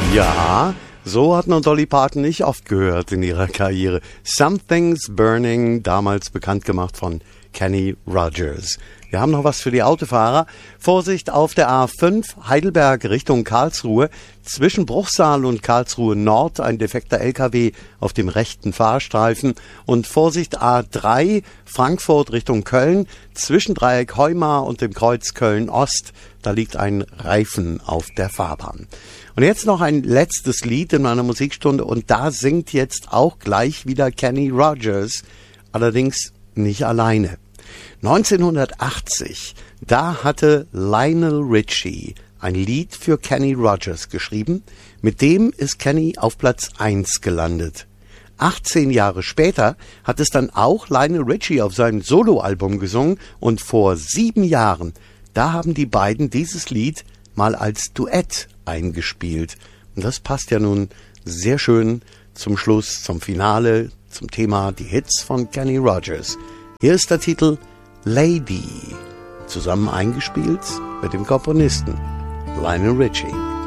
Ja, so hat man Dolly Parton nicht oft gehört in ihrer Karriere. Something's Burning, damals bekannt gemacht von Kenny Rogers. Wir haben noch was für die Autofahrer. Vorsicht auf der A5 Heidelberg Richtung Karlsruhe. Zwischen Bruchsal und Karlsruhe Nord ein defekter LKW auf dem rechten Fahrstreifen. Und Vorsicht A3 Frankfurt Richtung Köln. Zwischen Dreieck Heumar und dem Kreuz Köln Ost. Da liegt ein Reifen auf der Fahrbahn. Und jetzt noch ein letztes Lied in meiner Musikstunde. Und da singt jetzt auch gleich wieder Kenny Rogers. Allerdings nicht alleine. 1980, da hatte Lionel Richie ein Lied für Kenny Rogers geschrieben. Mit dem ist Kenny auf Platz 1 gelandet. 18 Jahre später hat es dann auch Lionel Richie auf seinem Soloalbum gesungen. Und vor 7 Jahren, da haben die beiden dieses Lied mal als Duett eingespielt. Und das passt ja nun sehr schön zum Schluss, zum Finale, zum Thema die Hits von Kenny Rogers. Hier ist der Titel Lady, zusammen eingespielt mit dem Komponisten Lionel Richie.